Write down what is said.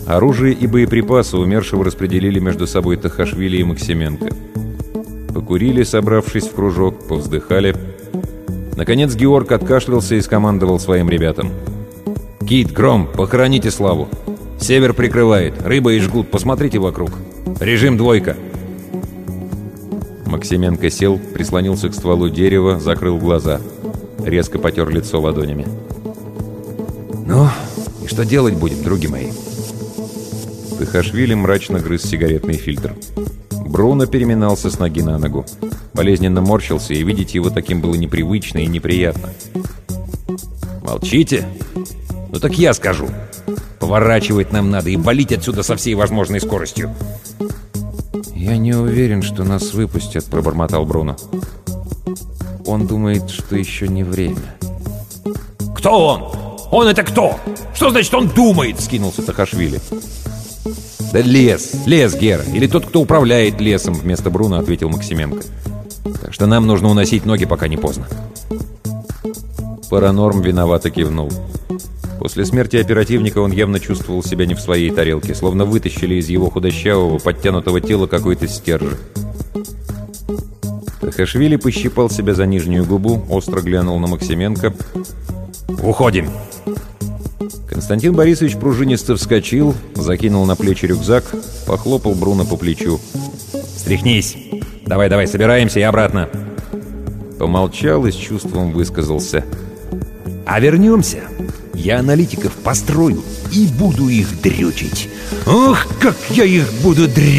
Оружие и боеприпасы умершего распределили между собой Тахашвили и Максименко. Покурили, собравшись в кружок, повздыхали. Наконец Георг откашлялся и скомандовал своим ребятам: «Кит, Гром, похороните Славу! Север прикрывает, рыба и жгут, посмотрите вокруг! Режим 2!» Максименко сел, прислонился к стволу дерева, закрыл глаза. Резко потер лицо ладонями. «Ну, и что делать будем, други мои?» Тахашвили мрачно грыз сигаретный фильтр. Бруно переминался с ноги на ногу. Болезненно морщился, и видеть его таким было непривычно и неприятно. «Молчите? Ну так я скажу. Поворачивать нам надо и валить отсюда со всей возможной скоростью». «Я не уверен, что нас выпустят», — пробормотал Бруно. «Он думает, что еще не время». «Кто он? Он это кто? Что значит он думает?» — скинулся Тахашвили. «Да лес, Гера, или тот, кто управляет лесом», — вместо Бруно ответил Максименко. «Так что нам нужно уносить ноги, пока не поздно». Паранорм виновато кивнул. После смерти оперативника он явно чувствовал себя не в своей тарелке, словно вытащили из его худощавого, подтянутого тела какой-то стержень. Тахашвили пощипал себя за нижнюю губу, остро глянул на Максименко. «Уходим!» Константин Борисович пружинисто вскочил, закинул на плечи рюкзак, похлопал Бруно по плечу. «Стряхнись! Давай, собираемся и обратно!» Помолчал и с чувством высказался: «А вернемся, я аналитиков построю и буду их дрючить! Ох, как я их буду дрючить!»